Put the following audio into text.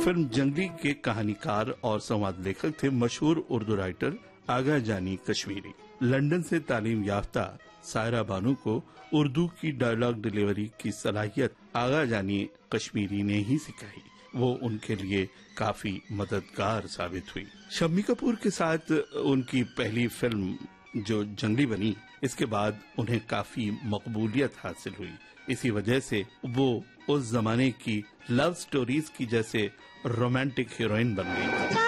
Film जंगली के कहानीकार और संवाद लेखक थे मशहूर उर्दू राइटर आगा जानी कश्मीरी। लंदन से तालीम याफ्ता सायरा बानू को उर्दू की डायलॉग डिलीवरी की सलाहियत आगा जानी कश्मीरी ने ही सिखाई। वो उनके लिए काफी मददगार साबित हुई। शम्मी कपूर के साथ उनकी पहली फिल्म जो जंगली बनी, इसके बाद उन्हें काफी मकबूलियत हासिल हुई। इसी वजह से वो उस जमाने की लव स्टोरीज की जैसे रोमांटिक हीरोइन बन गई।